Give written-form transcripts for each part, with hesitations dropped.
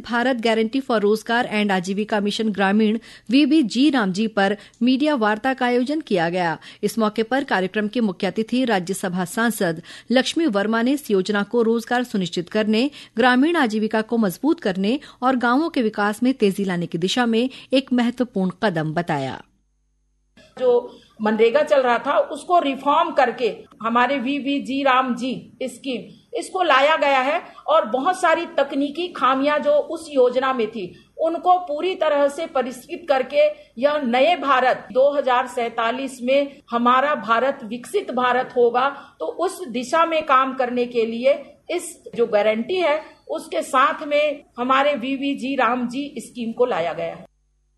Bharat guarantee for रोजगार and आजीविका mission ग्रामीण VBG रामजी पर मीडिया वार्ता का आयोजन किया गया। इस मौके पर कार्यक्रम के मुख्य अतिथि राज्यसभा सांसद लक्ष्मी वर्मा ने इस योजना को रोजगार सुनिश्चित करने, ग्रामीण आजीविका को मजबूत करने और गांवों के विकास में तेजी लाने की दिशा में एक महत्वपूर्ण कदम बताया। जो मनरेगा चल रहा था उसको रिफॉर्म करके हमारे VBG रामजी स्कीम इसको लाया गया है और बहुत सारी तकनीकी खामियां जो उस योजना में थी उनको पूरी तरह से परिष्कृत करके यह नए भारत 2047 में हमारा भारत विकसित भारत होगा, तो उस दिशा में काम करने के लिए इस जो गारंटी है उसके साथ में हमारे VBG रामजी स्कीम को लाया गया है।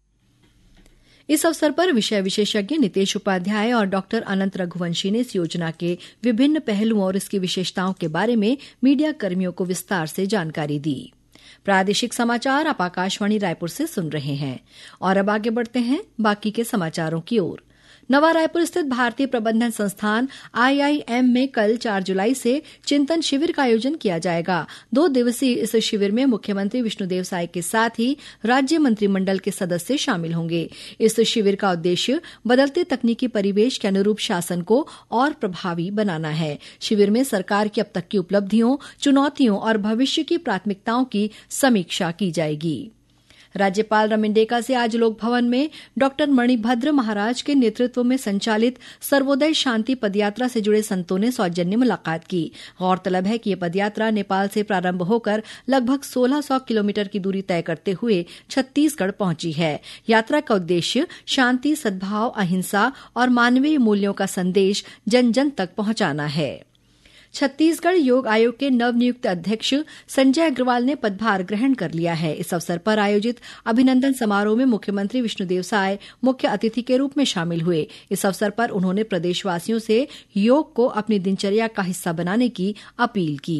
इस अवसर पर विषय विशेषज्ञ नितेश उपाध्याय और डॉक्टर अनंत रघुवंशी ने इस योजना के विभिन्न पहलुओं और इसकी विशेषताओं के बारे में मीडिया कर्मियों को विस्तार से जानकारी दी। प्रादेशिक समाचार आप आकाशवाणी रायपुर से सुन रहे हैं और अब आगे बढ़ते हैं बाकी के समाचारों की ओर। नवा रायपुर स्थित भारतीय प्रबंधन संस्थान IIM में कल 4 जुलाई से चिंतन शिविर का आयोजन किया जाएगा। 2 दिवसीय इस शिविर में मुख्यमंत्री विष्णुदेव साय के साथ ही राज्य मंत्रिमंडल के सदस्य शामिल होंगे। इस शिविर का उद्देश्य बदलते तकनीकी परिवेश के अनुरूप शासन को और प्रभावी बनाना है। शिविर में सरकार की अब तक की उपलब्धियों, चुनौतियों और भविष्य की प्राथमिकताओं की समीक्षा की जाएगी। राज्यपाल रमेंडेका से आज लोक भवन में डॉक्टर मणिभद्र महाराज के नेतृत्व में संचालित सर्वोदय शांति पदयात्रा से जुड़े संतों ने सौजन्य मुलाकात की। गौरतलब है कि यह पदयात्रा नेपाल से प्रारंभ होकर लगभग 1600 किलोमीटर की दूरी तय करते हुए छत्तीसगढ़ पहुंची है। यात्रा का उद्देश्य शांति, सद्भाव, अहिंसा और मानवीय मूल्यों का संदेश जन जन तक पहुंचाना है। छत्तीसगढ़ योग आयोग के नवनियुक्त अध्यक्ष संजय अग्रवाल ने पदभार ग्रहण कर लिया है। इस अवसर पर आयोजित अभिनंदन समारोह में मुख्यमंत्री विष्णुदेव साय मुख्य अतिथि के रूप में शामिल हुए। इस अवसर पर उन्होंने प्रदेशवासियों से योग को अपनी दिनचर्या का हिस्सा बनाने की अपील की।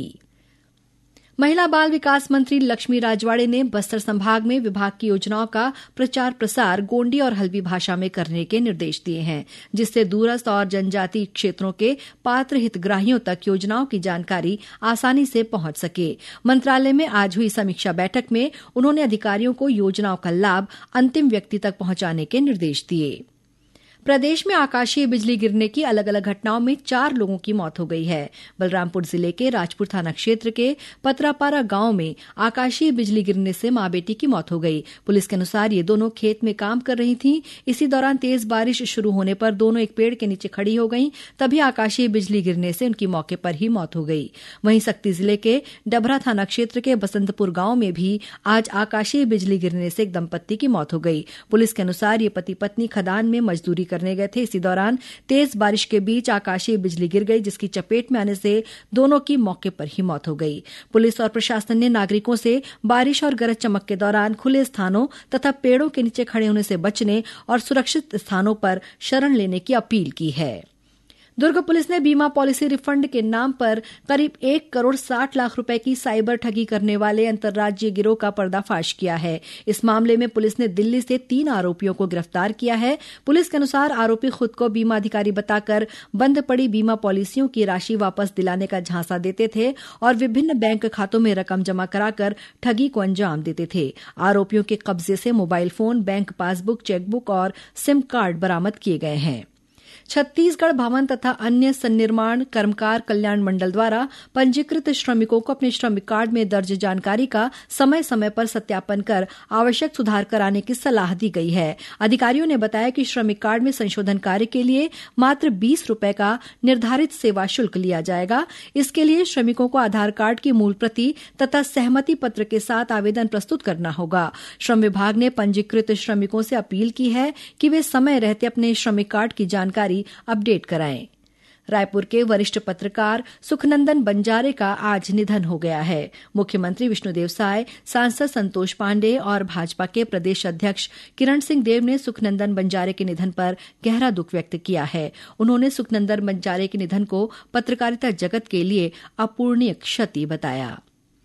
महिला बाल विकास मंत्री लक्ष्मी राजवाड़े ने बस्तर संभाग में विभाग की योजनाओं का प्रचार प्रसार गोंडी और हल्बी भाषा में करने के निर्देश दिए हैं, जिससे दूरस्थ और जनजातीय क्षेत्रों के पात्र हितग्राहियों तक योजनाओं की जानकारी आसानी से पहुंच सके। मंत्रालय में आज हुई समीक्षा बैठक में उन्होंने अधिकारियों को योजनाओं का लाभ अंतिम व्यक्ति तक पहुंचाने के निर्देश दिए। प्रदेश में आकाशीय बिजली गिरने की अलग अलग घटनाओं में 4 लोगों की मौत हो गई है। बलरामपुर जिले के राजपुर थाना क्षेत्र के पतरापारा गांव में आकाशीय बिजली गिरने से मां बेटी की मौत हो गई। पुलिस के अनुसार ये दोनों खेत में काम कर रही थीं। इसी दौरान तेज बारिश शुरू होने पर दोनों एक पेड़ के नीचे खड़ी हो गईं। तभी आकाशीय बिजली गिरने से उनकी मौके पर ही मौत हो गई। वहीं सक्ती जिले के डभरा थाना क्षेत्र के बसंतपुर गांव में भी आज आकाशीय बिजली गिरने से एक दंपत्ति की मौत हो गई। पुलिस के अनुसार ये पति पत्नी खदान में मजदूरी करने गए थे। इसी दौरान तेज बारिश के बीच आकाशीय बिजली गिर गई, जिसकी चपेट में आने से दोनों की मौके पर ही मौत हो गई। पुलिस और प्रशासन ने नागरिकों से बारिश और गरज चमक के दौरान खुले स्थानों तथा पेड़ों के नीचे खड़े होने से बचने और सुरक्षित स्थानों पर शरण लेने की अपील की है। दुर्ग पुलिस ने बीमा पॉलिसी रिफंड के नाम पर करीब 1 करोड़ 60 लाख रुपए की साइबर ठगी करने वाले अंतर्राज्यीय गिरोह का पर्दाफाश किया है। इस मामले में पुलिस ने दिल्ली से 3 आरोपियों को गिरफ्तार किया है। पुलिस के अनुसार आरोपी खुद को बीमा अधिकारी बताकर बंद पड़ी बीमा पॉलिसियों की राशि वापस दिलाने का झांसा देते थे और विभिन्न बैंक खातों में रकम जमा कराकर ठगी को अंजाम देते थे। आरोपियों के कब्जे से mobile phone, bank passbook, chequebook और सिम कार्ड बरामद किए गए हैं। छत्तीसगढ़ भवन तथा अन्य सन्निर्माण कर्मकार कल्याण मंडल द्वारा पंजीकृत श्रमिकों को अपने श्रमिक कार्ड में दर्ज जानकारी का समय समय पर सत्यापन कर आवश्यक सुधार कराने की सलाह दी गई है। अधिकारियों ने बताया कि श्रमिक कार्ड में संशोधन कार्य के लिए मात्र 20 रुपए का निर्धारित सेवा शुल्क लिया जाएगा। इसके लिए श्रमिकों को आधार कार्ड की मूल प्रति तथा सहमति पत्र के साथ आवेदन प्रस्तुत करना होगा। श्रम विभाग ने पंजीकृत श्रमिकों से अपील की है कि वे समय रहते अपने श्रमिक कार्ड की जानकारी अपडेट कराएं। रायपुर के वरिष्ठ पत्रकार सुखनंदन बंजारे का आज निधन हो गया है। मुख्यमंत्री विष्णुदेव साय, सांसद संतोष पांडे और भाजपा के प्रदेश अध्यक्ष किरण सिंह देव ने सुखनंदन बंजारे के निधन पर गहरा दुख व्यक्त किया है। उन्होंने सुखनंदन बंजारे के निधन को पत्रकारिता जगत के लिए अपूरणीय क्षति बताया।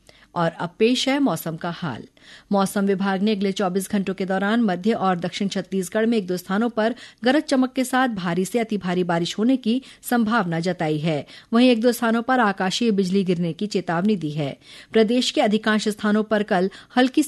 और अब पेश है मौसम का हाल। मौसम विभाग ने अगले 24 घंटों के दौरान मध्य और दक्षिण छत्तीसगढ़ में 1-2 स्थानों पर गरज चमक के साथ भारी से अति भारी बारिश होने की संभावना जताई है। वहीं 1-2 स्थानों पर आकाशीय बिजली गिरने की चेतावनी दी है। प्रदेश के अधिकांश स्थानों पर कल हल्की